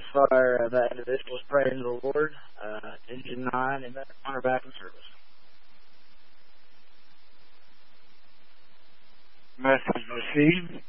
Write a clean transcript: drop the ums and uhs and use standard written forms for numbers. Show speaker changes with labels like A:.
A: fire that individual's praying to the Lord. Engine 9, and on her back in service.
B: Message received.